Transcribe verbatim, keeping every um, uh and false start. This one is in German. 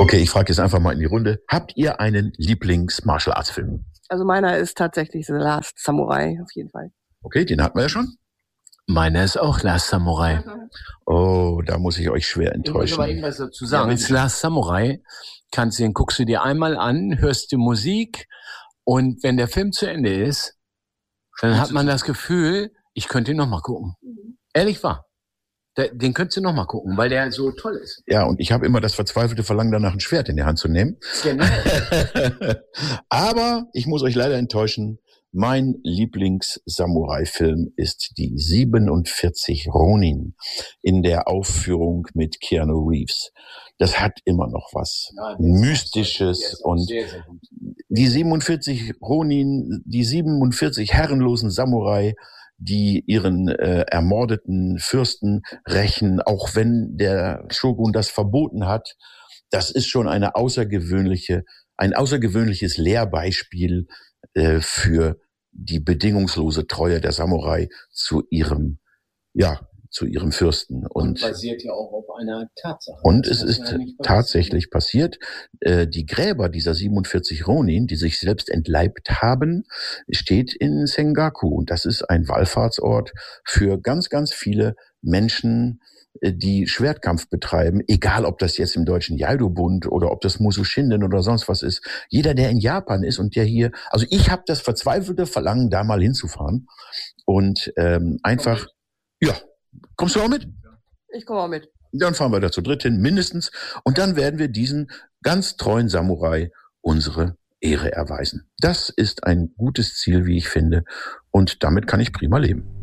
Okay, ich frage jetzt einfach mal in die Runde. Habt ihr einen Lieblings-Martial-Arts-Film? Also meiner ist tatsächlich The Last Samurai, auf jeden Fall. Okay, den hatten wir ja schon. Meiner ist auch Last Samurai. Oh, da muss ich euch schwer enttäuschen. Ich muss aber irgendwas dazu sagen. Ja, Last Samurai, kannst du den, guckst du dir einmal an, hörst die Musik und wenn der Film zu Ende ist, dann hat man das Gefühl, ich könnte ihn nochmal gucken. Mhm. Ehrlich wahr. Den könntest du nochmal gucken, weil der so toll ist. Ja, und ich habe immer das verzweifelte Verlangen danach, ein Schwert in die Hand zu nehmen. Genau. Aber ich muss euch leider enttäuschen, mein Lieblings-Samurai-Film ist die siebenundvierzig Ronin in der Aufführung mit Keanu Reeves. Das hat immer noch was ja, Mystisches und sehr, sehr die siebenundvierzig Ronin, die siebenundvierzig herrenlosen Samurai, die ihren äh, ermordeten Fürsten rächen, auch wenn der Shogun das verboten hat. Das ist schon eine außergewöhnliche, ein außergewöhnliches Lehrbeispiel äh, für die bedingungslose Treue der Samurai zu ihrem, ja, zu ihrem Fürsten. Und, und basiert ja auch auf einer Tatsache. Und es ist ja tatsächlich passiert. Äh, die Gräber dieser siebenundvierzig Ronin, die sich selbst entleibt haben, steht in Sengaku. Und das ist ein Wallfahrtsort für ganz, ganz viele Menschen, die Schwertkampf betreiben, egal ob das jetzt im deutschen Jaido-Bund oder ob das Musou-Shinden oder sonst was ist. Jeder, der in Japan ist und der hier, also ich habe das verzweifelte Verlangen, da mal hinzufahren und ähm, einfach, ja, kommst du auch mit? Ich komme auch mit. Dann fahren wir da zu dritt hin, mindestens, und dann werden wir diesen ganz treuen Samurai unsere Ehre erweisen. Das ist ein gutes Ziel, wie ich finde, und damit kann ich prima leben.